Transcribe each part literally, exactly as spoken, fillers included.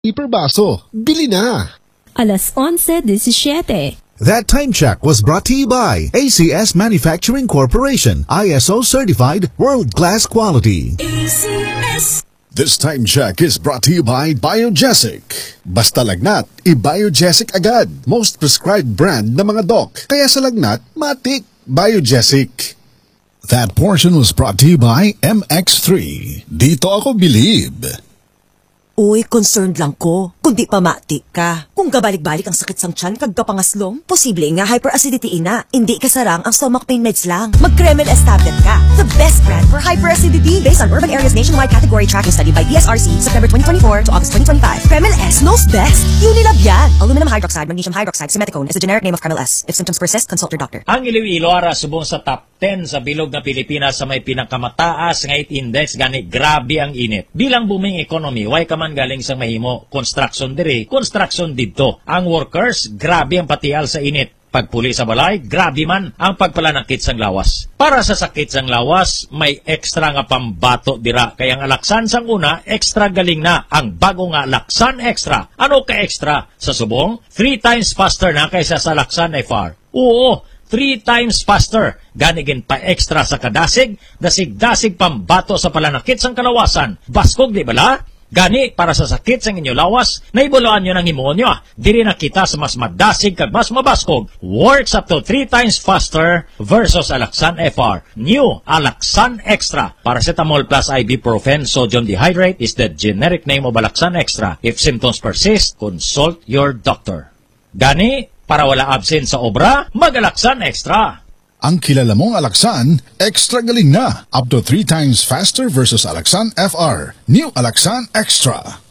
per baso. Bili na! Alas onse diecisiete. That time check was brought to you by A C S Manufacturing Corporation, I S O certified, world-class quality. A C S. This time check is brought to you by Biogesic. Basta lagnat, i-Biogesic agad. Most prescribed brand ng mga doc. Kaya sa lagnat, matik. Biogesic. That portion was brought to you by M X three. Dito ako believe. Uy, concerned lang ko. Kung di pa mati ka. Kung gabalik-balik ang sakit sang tiyan kag kapangaslong, posible nga hyperacidity ina. Hindi kasarang ang stomach pain meds lang. Mag-Kremel S tablet ka. The best brand for hyperacidity based on Urban Areas Nationwide Category Tracking Study by D S R C, September twenty twenty-four to August twenty twenty-five. Kremel S knows best. Unilab yan. Aluminum hydroxide, magnesium hydroxide, simeticone is a generic name of Kremel S. If symptoms persist, consult your doctor. Ang Iloilo ara subong sa top ten sa bilog na Pilipinas sa may pinakamataas nga heat index gani grabe ang init. Bilang booming economy, why ka man galing sa mahimo construction diri, construction didto. Ang workers, grabe ang patial sa init. Pagpuli sa balay, grabe man ang pagpalanakit sang lawas. Para sa sakit sang lawas, may extra nga pambato dira. Kaya ang Alaksan sang una, extra galing na. Ang bago nga Alaksan Extra. Ano ka extra? Sa subong, three times faster na kaysa sa Alaksan F R. Oo, three times faster. Ganigin pa extra sa kadasig, dasig-dasig pambato sa palanakit sang kalawasan. Baskog di bala? Gani, para sa sakit sa inyo lawas, naibuloan nyo ng himuon nyo. Diri na kita sa mas madasig kag mas mabaskog. Works up to three times faster versus Alaksan F R. New Alaksan Extra. Paracetamol plus ibuprofen sodium dehydrate is the generic name of Alaksan Extra. If symptoms persist, consult your doctor. Gani, para wala absent sa obra, mag-Alaksan Extra. Ang kilala mong Alaksan, extra galing na. Up to three times faster versus Alaksan F R. New Alaksan Extra.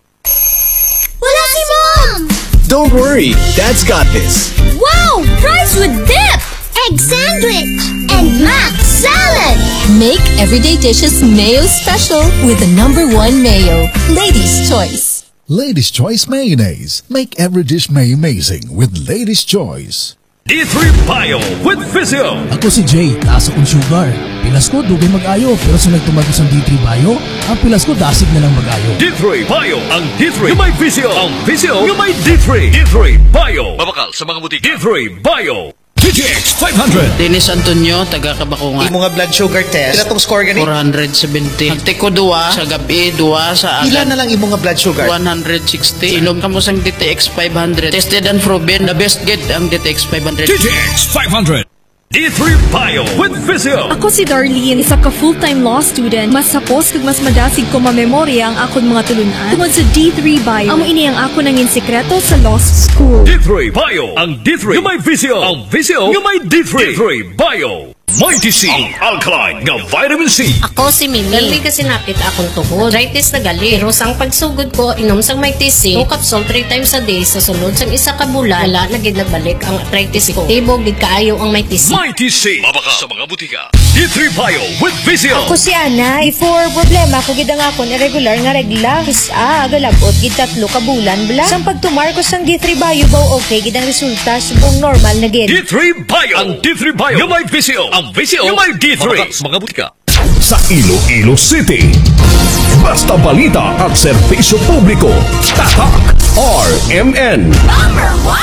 Wala si Mom! Don't worry, Dad's got this. Wow! Fries with dip! Egg sandwich! And mac salad! Make everyday dishes mayo special with the number one mayo. Ladies' Choice. Ladies' Choice Mayonnaise. Make every dish may amazing with Ladies' Choice. D three Bio with Physio. Ako si Jay, taas akong sugar. Pilas ko, dugay mag-ayo. Pero sa nagtumagos ang D three Bio, ang pilas ko dasig na lang mag-ayo. D three Bio, ang D three yung may Physio. Ang Physio yung may D three. D three Bio. Mabakal sa mga butik. D three Bio. T G X five hundred. Dennis Antonio, taga Kabakungan. Imo nga blood sugar test. Pila tong score gani? four seventy. Nagtiko duwa sa gabi, duwa sa agad. Pila na lang imo nga blood sugar? one sixty. Ilom kamo sang D T X five hundred. Tested and proven, the best get ang D T X five hundred. T G X five hundred. D three Bio with Physio. Ako si Darlene, isa ka full-time law student. Mas sapos kag mas madasig ko mamemorya ang akon mga tulunan. Tungod sa D three Bio, amo ini ang ako nangin sekreto sa law school. D three Bio, ang D three yung may Physio. Ang Physio yung may D three. D three Bio. Mighty C, ang alkaline nga vitamin C. Ako si Mimi. Gali kasi napit akong tuhod. Arthritis na gali. Pero sang pagsugod ko, inom sang Mighty C, two capsule three times a day sa sunod sang isa ka bulan, wala na gid nagbalik ang arthritis ko. Tibog gid kaayo ang Mighty C. Mighty C. Mabaka sa mga butika. D three Bio with Physio. Ako si Ana. Before problema ko gid ang akon irregular nga regla. Kisa agalabot gid tatlo ka bulan bla. Sang pagtumar ko sang D three Bio baw okay gid ang resulta subong normal na gid. D three Bio. Ang D three Bio yung may Physio. Ang Physio yung may D three. Mabaka sa mga butika. Sa Iloilo City. Basta balita at serbisyo publiko. Tatak R M N.